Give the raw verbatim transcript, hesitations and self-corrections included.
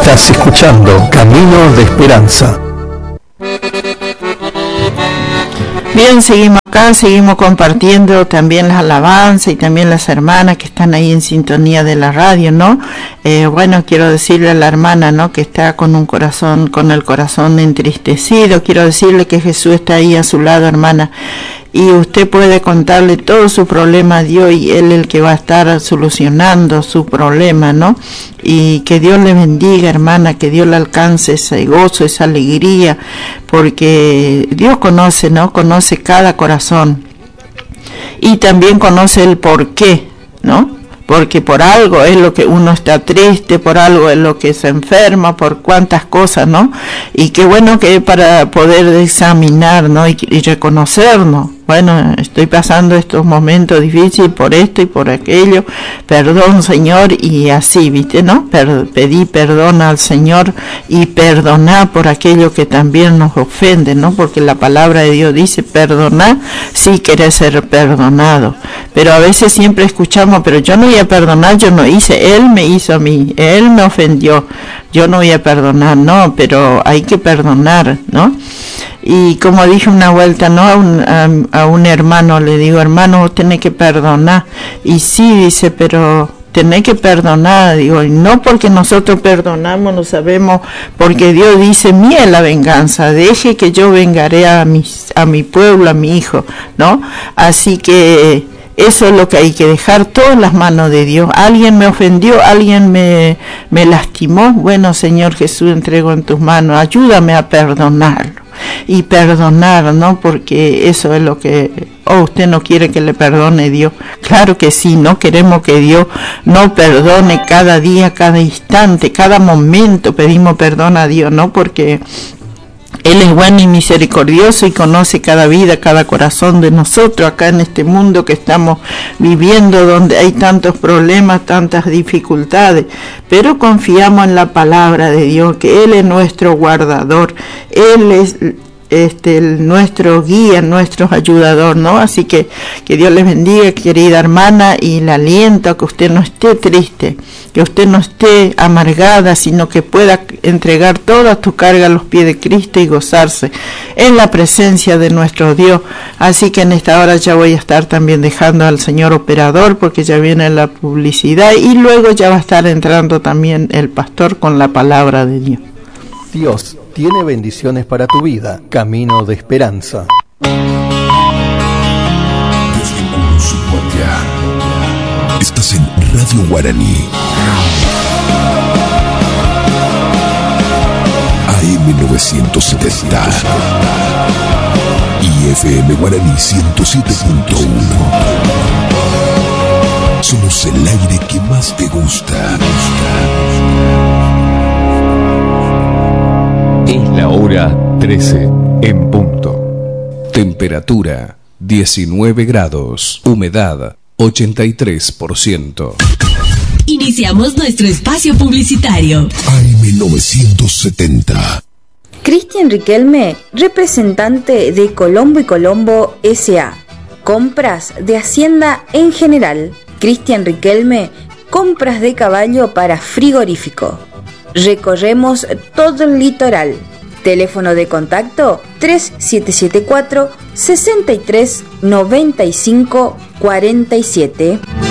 Estás escuchando Camino de Esperanza. Bien, seguimos acá, seguimos compartiendo también las alabanzas y también las hermanas que están ahí en sintonía de la radio, ¿no? Eh, bueno, quiero decirle a la hermana, ¿no?, que está con un corazón, con el corazón entristecido. Quiero decirle que Jesús está ahí a su lado, hermana, y usted puede contarle todo su problema a Dios y Él es el que va a estar solucionando su problema, ¿no? Y que Dios le bendiga, hermana, que Dios le alcance ese gozo, esa alegría, porque Dios conoce, ¿no? Conoce cada corazón y también conoce el por qué, ¿no? Porque por algo es lo que uno está triste, por algo es lo que se enferma, por cuántas cosas, ¿no? Y qué bueno que es para poder examinar, ¿no? Y, y reconocernos. Bueno, estoy pasando estos momentos difíciles por esto y por aquello, perdón, Señor, y así, ¿viste, no? Per- pedí perdón al Señor y perdonar por aquello que también nos ofende, ¿no? Porque la palabra de Dios dice, perdonar si querés ser perdonado. Pero a veces siempre escuchamos, pero yo no voy a perdonar, yo no hice, Él me hizo a mí, Él me ofendió, yo no voy a perdonar, no, pero hay que perdonar, ¿no? Y como dije una vuelta, ¿no? A un, a, a un hermano le digo, hermano, vos tenés que perdonar. Y sí, dice, pero tenés que perdonar. Digo, y no porque nosotros perdonamos, no sabemos, porque Dios dice, mía es la venganza, deje que yo vengaré a, mis, a mi pueblo, a mi hijo, ¿no? Así que eso es lo que hay que dejar, todo en las manos de Dios. Alguien me ofendió, alguien me, me lastimó. Bueno, Señor Jesús, entrego en tus manos, ayúdame a perdonarlo. Y perdonar, ¿no? Porque eso es lo que, oh, usted no quiere que le perdone Dios. Claro que sí, no queremos que Dios no perdone cada día, cada instante, cada momento. Pedimos perdón a Dios, ¿no? Porque Él es bueno y misericordioso y conoce cada vida, cada corazón de nosotros acá en este mundo que estamos viviendo, donde hay tantos problemas, tantas dificultades, pero confiamos en la palabra de Dios, que Él es nuestro guardador, Él es este el, nuestro guía, nuestro ayudador, ¿no? Así que que Dios les bendiga, querida hermana, y le aliento a que usted no esté triste, que usted no esté amargada, sino que pueda entregar toda tu carga a los pies de Cristo y gozarse en la presencia de nuestro Dios. Así que en esta hora ya voy a estar también dejando al señor operador, porque ya viene la publicidad y luego ya va a estar entrando también el pastor con la palabra de Dios. Dios tiene bendiciones para tu vida. Camino de Esperanza. Estás en Radio Guaraní. A M novecientos setenta y F M Guaraní ciento siete punto uno. Somos el aire que más te gusta. Es la hora trece en punto. Temperatura diecinueve grados. Humedad ochenta y tres por ciento. Iniciamos nuestro espacio publicitario. A M novecientos setenta. Cristian Riquelme, representante de Colombo y Colombo S A Compras de Hacienda en general. Cristian Riquelme, compras de caballo para frigorífico. Recorremos todo el litoral. Teléfono de contacto tres siete siete cuatro, seis tres, nueve cinco cuatro siete.